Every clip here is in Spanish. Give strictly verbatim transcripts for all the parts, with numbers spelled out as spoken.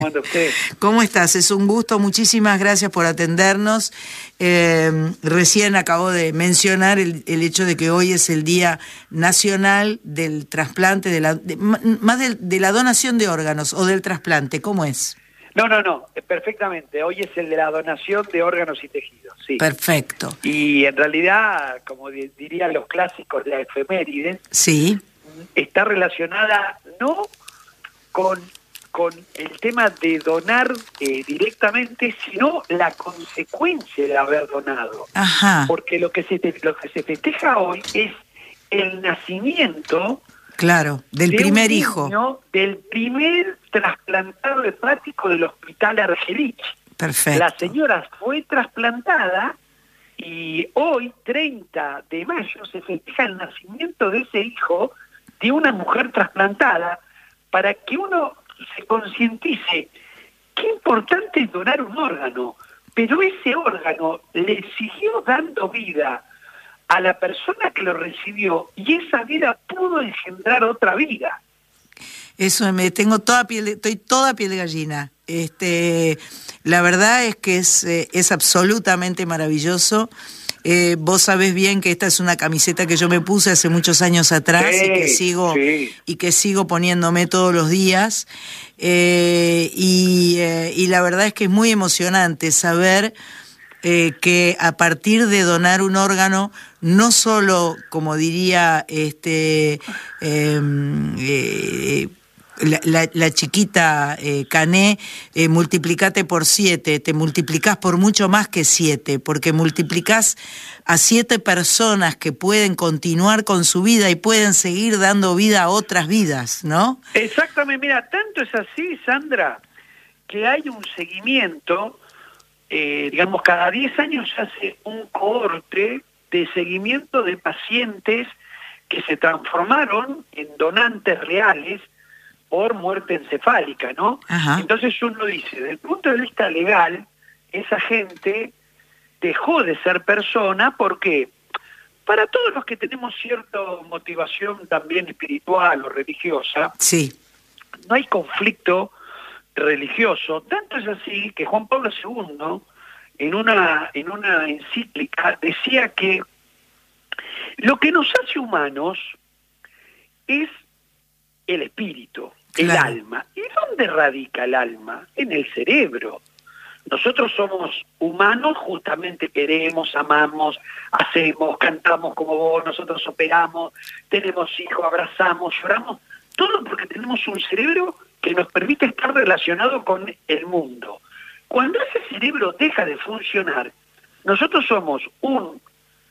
¿Cómo anda usted? ¿Cómo estás? Es un gusto, muchísimas gracias por atendernos. Eh, recién acabo de mencionar el, el hecho de que hoy es el Día Nacional del Trasplante, de la, de, más de, de la donación de órganos o del trasplante, ¿cómo es? No, no, no, perfectamente. Hoy es el de la donación de órganos y tejidos, sí. Perfecto. Y en realidad, como dirían los clásicos de la efemérides, sí, está relacionada no con... con el tema de donar eh, directamente, sino la consecuencia de haber donado. Ajá. Porque lo que se te, lo que se festeja hoy es el nacimiento, claro, del de primer un hijo. Niño, del primer trasplantado hepático del Hospital Argerich. Perfecto. La señora fue trasplantada y hoy, treinta de mayo, se festeja el nacimiento de ese hijo de una mujer trasplantada, para que uno se concientice qué importante es donar un órgano, pero ese órgano le siguió dando vida a la persona que lo recibió y esa vida pudo engendrar otra vida. Eso, me tengo toda piel, de, estoy toda piel de gallina. Este, la verdad es que es, eh, es absolutamente maravilloso. Eh, vos sabés bien que esta es una camiseta que yo me puse hace muchos años atrás sí, y que sigo sí. y que sigo poniéndome todos los días eh, y, eh, y la verdad es que es muy emocionante saber eh, que a partir de donar un órgano, no solo, como diría este eh, eh, La, la, la chiquita eh, Cané, eh, multiplicate por siete, te multiplicás por mucho más que siete, porque multiplicás a siete personas que pueden continuar con su vida y pueden seguir dando vida a otras vidas, ¿no? Exactamente, mira, tanto es así, Sandra, que hay un seguimiento, eh, digamos, cada diez años se hace un cohorte de seguimiento de pacientes que se transformaron en donantes reales por muerte encefálica, ¿no? Ajá. Entonces uno dice, desde el punto de vista legal, esa gente dejó de ser persona porque para todos los que tenemos cierta motivación también espiritual o religiosa, sí, no hay conflicto religioso. Tanto es así que Juan Pablo segundo, en una, en una encíclica, decía que lo que nos hace humanos es el espíritu. El claro. alma. ¿Y dónde radica el alma? En el cerebro. Nosotros somos humanos, justamente queremos, amamos, hacemos, cantamos como vos, nosotros operamos, tenemos hijos, abrazamos, lloramos, todo porque tenemos un cerebro que nos permite estar relacionado con el mundo. Cuando ese cerebro deja de funcionar, nosotros somos un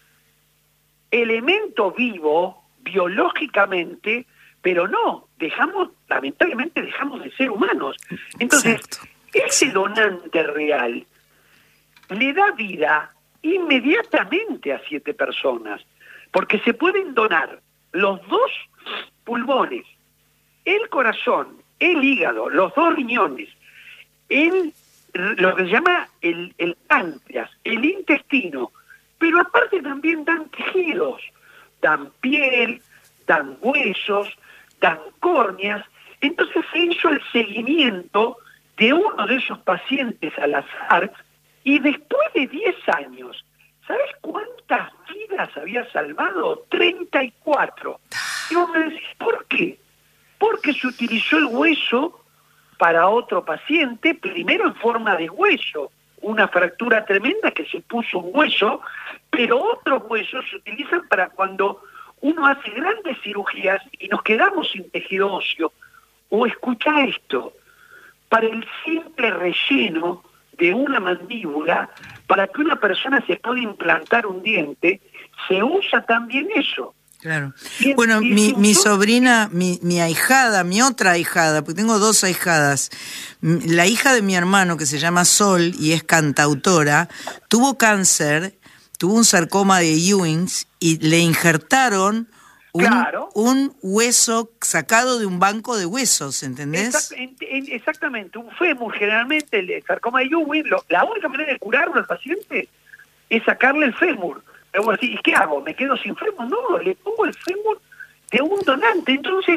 elemento vivo, biológicamente, pero no, dejamos, lamentablemente dejamos de ser humanos. Entonces, exacto, ese exacto. donante real le da vida inmediatamente a siete personas, porque se pueden donar los dos pulmones, el corazón, el hígado, los dos riñones, el, lo que se llama el, el páncreas, el intestino, pero aparte también dan tejidos, dan piel, dan huesos, dan córneas. Entonces se hizo el seguimiento de uno de esos pacientes al azar y después de diez años, ¿sabes cuántas vidas había salvado? treinta y cuatro. Y vos me decís, ¿por qué? Porque se utilizó el hueso para otro paciente, primero en forma de hueso, una fractura tremenda que se puso un hueso, pero otros huesos se utilizan para cuando uno hace grandes cirugías y nos quedamos sin tejido óseo. O escucha esto, para el simple relleno de una mandíbula, para que una persona se pueda implantar un diente, se usa también eso. Claro. Y, bueno, y, mi, y mi yo... sobrina, mi, mi ahijada, mi otra ahijada, porque tengo dos ahijadas, la hija de mi hermano que se llama Sol y es cantautora, tuvo cáncer, tuvo un sarcoma de Ewings y le injertaron un, claro. un hueso sacado de un banco de huesos, ¿entendés? Exact, exactamente, un fémur, generalmente el sarcoma de Ewing, lo, la única manera de curarlo al paciente es sacarle el fémur. Luego así, ¿y qué hago? ¿Me quedo sin fémur? No, le pongo el fémur de un donante. Entonces,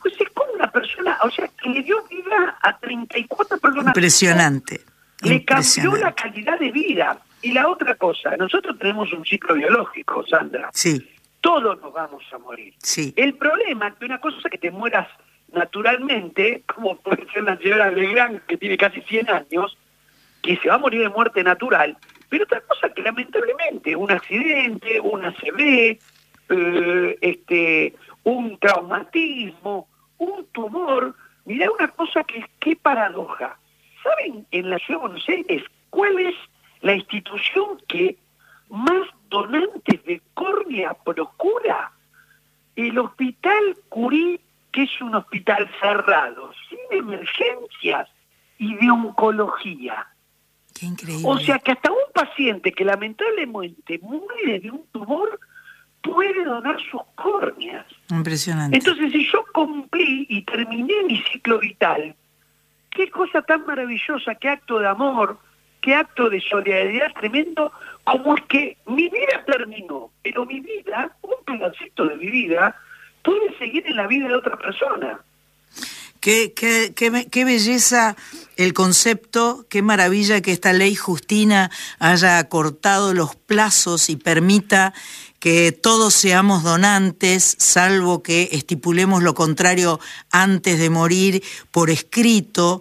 pues es como una persona, o sea, que le dio vida a treinta y cuatro personas. Impresionante. Le Impresionante. cambió la calidad de vida. Y la otra cosa, nosotros tenemos un ciclo biológico, Sandra. Sí. Todos nos vamos a morir. Sí. El problema es que una cosa es que te mueras naturalmente, como puede ser la señora Legrand, que tiene casi cien años, que se va a morir de muerte natural, pero otra cosa que lamentablemente un accidente, una A C V, eh, este, un traumatismo, un tumor, mirá una cosa que es qué paradoja. ¿Saben en la ciudad de Buenos Aires cuál es la institución que más donantes de córnea procura? El Hospital Curí, que es un hospital cerrado, sin emergencias y de oncología. Qué increíble. O sea que hasta un paciente que lamentablemente muere de un tumor puede donar sus córneas. Impresionante. Entonces, si yo cumplí y terminé mi ciclo vital, qué cosa tan maravillosa, qué acto de amor, qué acto de solidaridad tremendo, como es que mi vida terminó, pero mi vida, un pedacito de mi vida, puede seguir en la vida de otra persona. Qué, qué, qué, qué belleza el concepto, qué maravilla que esta ley Justina haya acortado los plazos y permita que todos seamos donantes, salvo que estipulemos lo contrario antes de morir por escrito.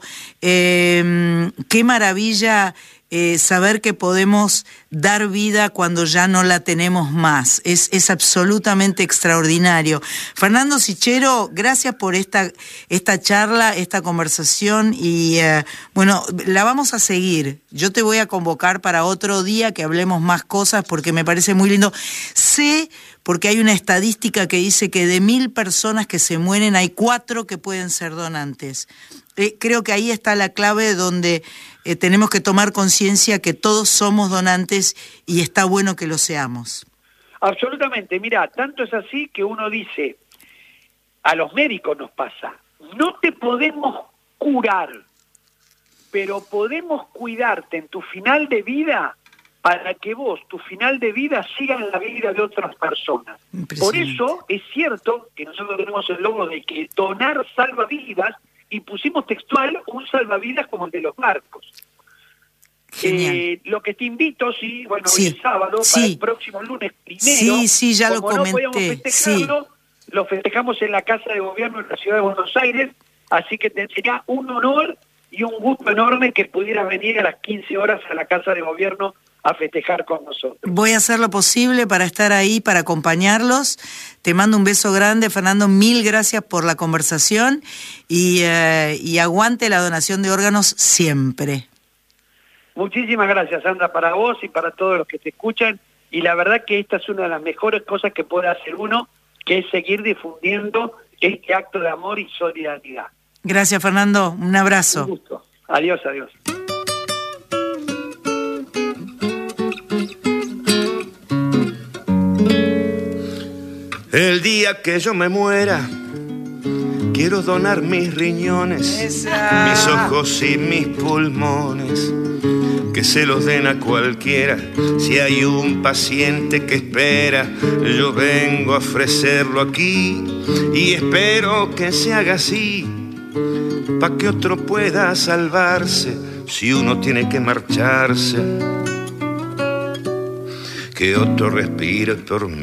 Eh, qué maravilla eh, saber que podemos dar vida cuando ya no la tenemos más. Es, es absolutamente extraordinario. Fernando Sichero, gracias por esta, esta charla, esta conversación y eh, bueno, la vamos a seguir. Yo te voy a convocar para otro día que hablemos más cosas porque me parece muy lindo. Sé, porque hay una estadística que dice que de mil personas que se mueren hay cuatro que pueden ser donantes. Eh, creo que ahí está la clave donde eh, tenemos que tomar conciencia que todos somos donantes y está bueno que lo seamos. Absolutamente, mira, tanto es así que uno dice, a los médicos nos pasa, no te podemos curar, pero podemos cuidarte en tu final de vida para que vos, tu final de vida, siga en la vida de otras personas. Por eso es cierto que nosotros tenemos el logo de que donar salva vidas y pusimos textual un salvavidas como el de los barcos. Eh, lo que te invito, sí, bueno, sí, hoy es sábado, sí. para el próximo lunes primero, sí, sí, ya como lo no podíamos comenté, festejarlo, sí. lo festejamos en la Casa de Gobierno de la Ciudad de Buenos Aires, así que te sería un honor y un gusto enorme que pudieras venir a las quince horas a la Casa de Gobierno a festejar con nosotros. Voy a hacer lo posible para estar ahí, para acompañarlos. Te mando un beso grande, Fernando, mil gracias por la conversación y, eh, y aguante la donación de órganos siempre. Muchísimas gracias, Sandra, para vos y para todos los que te escuchan. Y la verdad que esta es una de las mejores cosas que puede hacer uno, que es seguir difundiendo este acto de amor y solidaridad. Gracias, Fernando. Un abrazo. Un gusto. Adiós, adiós. El día que yo me muera, quiero donar mis riñones, Esa. mis ojos y mis pulmones, que se los den a cualquiera. Si hay un paciente que espera, yo vengo a ofrecerlo aquí y espero que se haga así, pa' que otro pueda salvarse si uno tiene que marcharse, que otro respire por mí.